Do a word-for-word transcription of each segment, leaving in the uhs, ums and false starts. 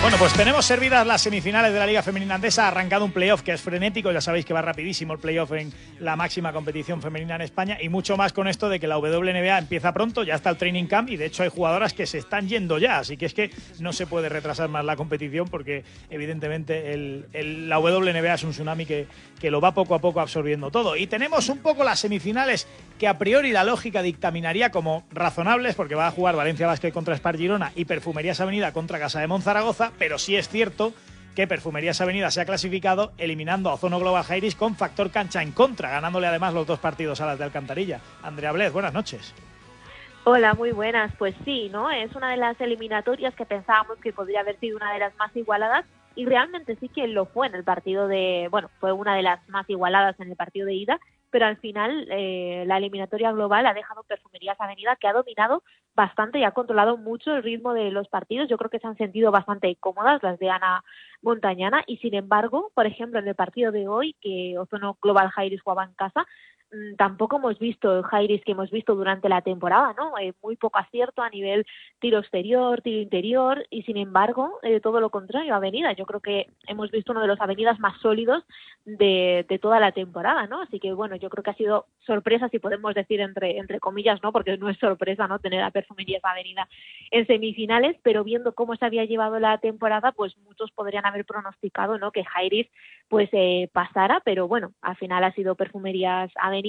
Bueno, pues tenemos servidas las semifinales de la Liga Femenina Andesa. Ha arrancado un playoff que es frenético, ya sabéis que va rapidísimo el playoff en la máxima competición femenina en España, y mucho más con esto de que la W N B A empieza pronto, ya está el training camp y de hecho hay jugadoras que se están yendo ya, así que es que no se puede retrasar más la competición porque evidentemente el, el, la W N B A es un tsunami que, que lo va poco a poco absorbiendo todo. Y tenemos un poco las semifinales que a priori la lógica dictaminaría como razonables, porque va a jugar Valencia Basket contra Spar Girona y Perfumerías Avenida contra Casademont Zaragoza, pero sí es cierto que Perfumerías Avenida se ha clasificado eliminando a Ozono Global Jairis con factor cancha en contra, ganándole además los dos partidos a las de Alcantarilla. Andrea Blez, buenas noches. Hola, muy buenas. Pues sí, ¿no? Es una de las eliminatorias que pensábamos que podría haber sido una de las más igualadas, y realmente sí que lo fue en el partido de... Bueno, fue una de las más igualadas en el partido de ida, pero al final eh, la eliminatoria global ha dejado Perfumerías Avenida, que ha dominado bastante y ha controlado mucho el ritmo de los partidos. Yo creo que se han sentido bastante cómodas las de Ana Montañana, y sin embargo, por ejemplo, en el partido de hoy, que Ozono Global Jairis jugaba en casa, tampoco hemos visto el Jairis que hemos visto durante la temporada, ¿no? Eh, muy poco acierto a nivel tiro exterior, tiro interior, y sin embargo, eh, todo lo contrario, Avenida. Yo creo que hemos visto uno de los Avenidas más sólidos de, de toda la temporada, ¿no? Así que, bueno, yo creo que ha sido sorpresa, si podemos decir entre, entre comillas, ¿no? Porque no es sorpresa, ¿no? Tener a Perfumerías Avenida en semifinales, pero viendo cómo se había llevado la temporada, pues muchos podrían haber pronosticado, ¿no? Que Jairis, pues, eh, pasara, pero bueno, al final ha sido Perfumerías Avenida.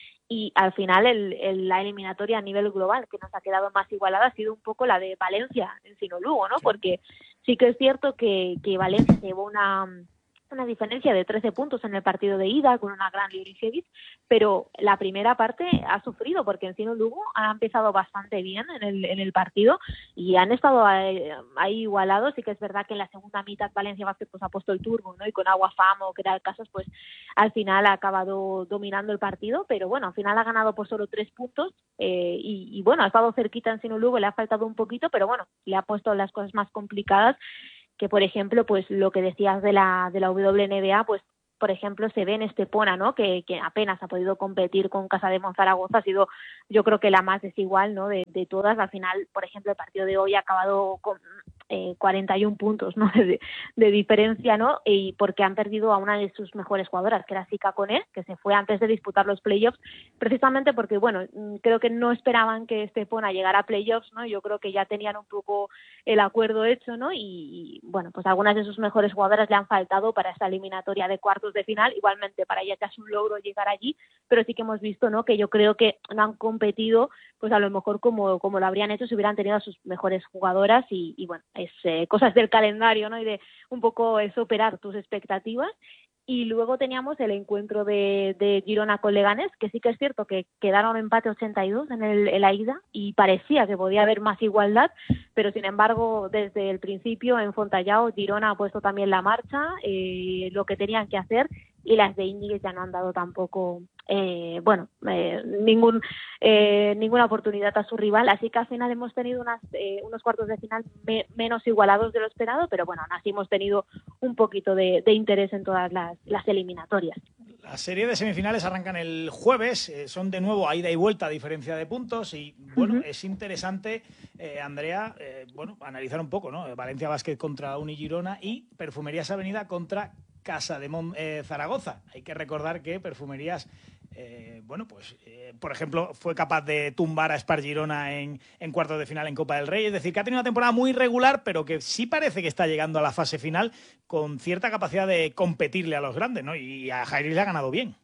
Y al final el, el, la eliminatoria a nivel global que nos ha quedado más igualada ha sido un poco la de Valencia en Sino Lugo, ¿no? Sí. Porque sí que es cierto que, que Valencia llevó una, una diferencia de trece puntos en el partido de ida con una gran Liricevic, pero la primera parte ha sufrido porque en Sino Lugo ha empezado bastante bien en el, en el partido y han estado ahí, ahí igualados. Sí que es verdad que en la segunda mitad Valencia Basket pues ha puesto el turbo, ¿no? Y con Agua Famo, que era el caso, pues al final ha acabado dominando el partido, pero bueno, al final ha ganado por solo tres puntos eh, y, y bueno, ha estado cerquita en Sino Lugo, le ha faltado un poquito, pero bueno, le ha puesto las cosas más complicadas, que por ejemplo, pues lo que decías de la de la W N B A, pues por ejemplo, se ve en Estepona, ¿no? Que, que apenas ha podido competir con Casademont Zaragoza, ha sido, yo creo que la más desigual, ¿no? De, de todas. Al final, por ejemplo, el partido de hoy ha acabado con eh, cuarenta y un puntos, ¿no? De, de diferencia, ¿no? Y porque han perdido a una de sus mejores jugadoras, que era Sika Koné, que se fue antes de disputar los playoffs, precisamente porque, bueno, creo que no esperaban que Estepona llegara a playoffs, ¿no? Yo creo que ya tenían un poco el acuerdo hecho, ¿no? Y, y bueno, pues algunas de sus mejores jugadoras le han faltado para esta eliminatoria de cuartos de final. Igualmente para ella ya es un logro llegar allí, pero sí que hemos visto, ¿no? Que yo creo que no han competido pues a lo mejor como, como lo habrían hecho si hubieran tenido a sus mejores jugadoras y, y bueno, es eh, cosas del calendario, ¿no? Y de un poco eh, superar tus expectativas. Y luego teníamos el encuentro de, de Girona con Leganés, que sí que es cierto que quedaron empate ochenta y dos en, el, en la ida y parecía que podía haber más igualdad, pero sin embargo desde el principio en Fontallao Girona ha puesto también la marcha, eh, lo que tenían que hacer, y las de Íñiguez ya no han dado tampoco eh, bueno eh, ningún eh, ninguna oportunidad a su rival, así que al final hemos tenido unas, eh, unos cuartos de final me, menos igualados de lo esperado, pero bueno, aún así hemos tenido un poquito de, de interés en todas las, las eliminatorias. La serie de semifinales arrancan el jueves, eh, son de nuevo a ida y vuelta a diferencia de puntos y bueno, uh-huh. es interesante, eh, Andrea, eh, bueno, analizar un poco, ¿no? Valencia Basket contra Uni Girona y Perfumerías Avenida contra Casademont eh, Zaragoza. Hay que recordar que Perfumerías, eh, bueno, pues, eh, por ejemplo, fue capaz de tumbar a Spar Girona en, en cuartos de final en Copa del Rey. Es decir, que ha tenido una temporada muy regular, pero que sí parece que está llegando a la fase final con cierta capacidad de competirle a los grandes, ¿no? Y a Jairis le ha ganado bien.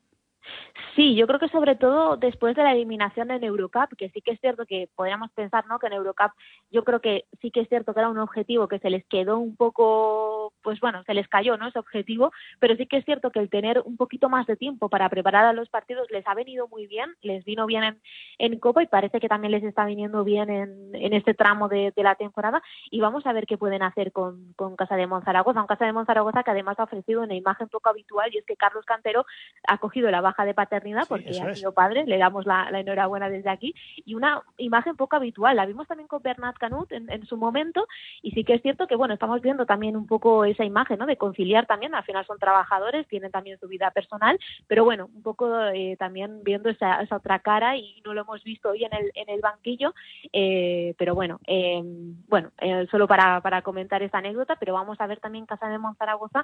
Sí, yo creo que sobre todo después de la eliminación en Eurocup, que sí que es cierto que podríamos pensar, ¿no? Que en Eurocup yo creo que sí que es cierto que era un objetivo que se les quedó un poco, pues bueno, se les cayó, ¿no? Ese objetivo, pero sí que es cierto que el tener un poquito más de tiempo para preparar a los partidos les ha venido muy bien, les vino bien en, en Copa y parece que también les está viniendo bien en, en este tramo de, de la temporada, y vamos a ver qué pueden hacer con, con Casademont Zaragoza, un Casademont Zaragoza que además ha ofrecido una imagen poco habitual, y es que Carlos Cantero ha cogido la baja baja de paternidad, Sí, porque ha es. sido padre, le damos la, la enhorabuena desde aquí, y una imagen poco habitual. La vimos también con Bernat Canut en, en su momento, y sí que es cierto que, bueno, estamos viendo también un poco esa imagen, ¿no?, de conciliar también, al final son trabajadores, tienen también su vida personal, pero bueno, un poco eh, también viendo esa, esa otra cara, y no lo hemos visto hoy en el, en el banquillo, eh, pero bueno, eh, bueno, eh, solo para, para comentar esta anécdota, pero vamos a ver también Casa de Monzaragoza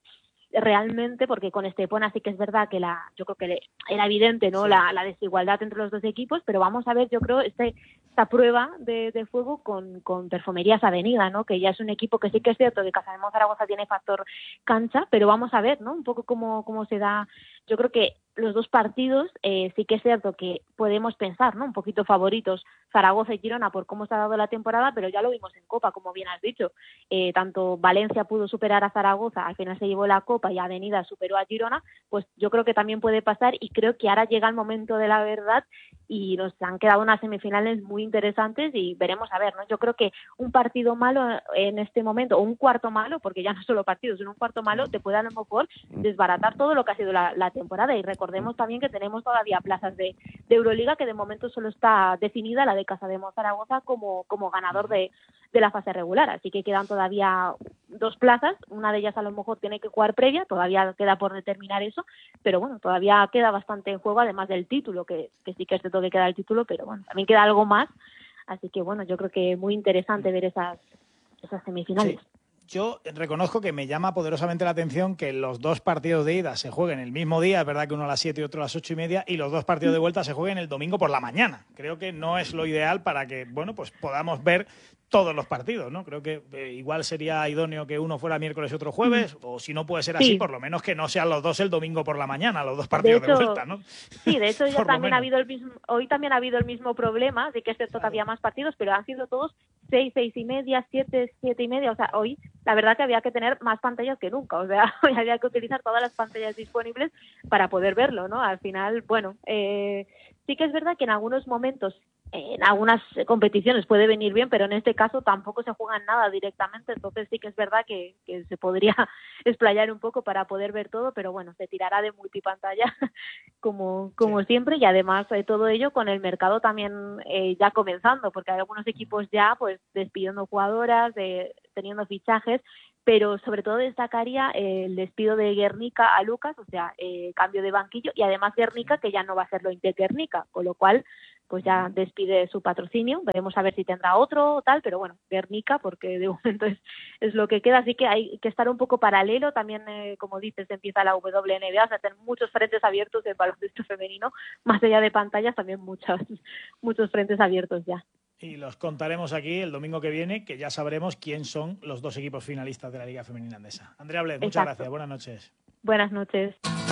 realmente, porque con Estepona sí que es verdad que la, yo creo que le, era evidente, ¿no?, Sí. la, la desigualdad entre los dos equipos, pero vamos a ver, yo creo, este esta prueba de, de fuego con, con Perfumerías Avenida, ¿no?, que ya es un equipo que sí que es cierto que Casa de Monzaragoza tiene factor cancha, pero vamos a ver, ¿no?, un poco cómo, cómo se da. Yo creo que los dos partidos eh, sí que es cierto que podemos pensar, ¿no?, un poquito favoritos Zaragoza y Girona por cómo se ha dado la temporada, pero ya lo vimos en Copa, como bien has dicho. Eh, tanto Valencia pudo superar a Zaragoza, al final se llevó la Copa, y Avenida superó a Girona, pues yo creo que también puede pasar, y creo que ahora llega el momento de la verdad y nos han quedado unas semifinales muy interesantes y veremos a ver, ¿no? Yo creo que un partido malo en este momento, o un cuarto malo, porque ya no solo partidos, sino un cuarto malo, te puede a lo mejor desbaratar todo lo que ha sido la, la temporada. Y recordemos también que tenemos todavía plazas de, de Euroliga, que de momento solo está definida la de Casa de Monzaragoza como, como ganador de, de la fase regular, así que quedan todavía dos plazas, una de ellas a lo mejor tiene que jugar previa, todavía queda por determinar eso, pero bueno, todavía queda bastante en juego, además del título, que, que sí que es cierto que queda el título, pero bueno, también queda algo más, así que bueno, yo creo que muy interesante ver esas, esas semifinales. Sí. Yo reconozco que me llama poderosamente la atención que los dos partidos de ida se jueguen el mismo día, es verdad que uno a las siete y otro a las ocho y media, y los dos partidos de vuelta se jueguen el domingo por la mañana. Creo que no es lo ideal para que, bueno, pues podamos ver todos los partidos, ¿no? Creo que eh, igual sería idóneo que uno fuera miércoles y otro jueves, o si no puede ser así, Sí. por lo menos que no sean los dos el domingo por la mañana, los dos partidos de, de hecho, de vuelta, ¿no? Sí, de hecho ya Por lo también ha menos. habido el mismo, hoy también ha habido el mismo problema, de que es cierto que había más partidos, pero han sido todos seis, seis y media, siete, siete y media, o sea, hoy la verdad que había que tener más pantallas que nunca, o sea, hoy había que utilizar todas las pantallas disponibles para poder verlo, ¿no? Al final, bueno, eh, sí que es verdad que en algunos momentos, en algunas competiciones puede venir bien, pero en este caso tampoco se juega nada directamente, entonces sí que es verdad que, que se podría explayar un poco para poder ver todo, pero bueno, se tirará de multipantalla como, como sí. siempre, y además de todo ello con el mercado también eh, ya comenzando, porque hay algunos equipos ya pues despidiendo jugadoras, de, teniendo fichajes, pero sobre todo destacaría eh, el despido de Guernica a Lucas, o sea, eh, cambio de banquillo, y además Guernica que ya no va a ser lo Inter Guernica, con lo cual pues ya despide su patrocinio, veremos a ver si tendrá otro o tal, pero bueno, Guernica, porque de momento es, es lo que queda, así que hay que estar un poco paralelo, también eh, como dices, empieza la W N B A, o sea, tener muchos frentes abiertos en baloncesto femenino, más allá de pantallas, también muchos, muchos frentes abiertos ya. Y los contaremos aquí el domingo que viene, que ya sabremos quién son los dos equipos finalistas de la Liga Femenina Andesa. Andrea Bled, muchas gracias, buenas noches. Buenas noches.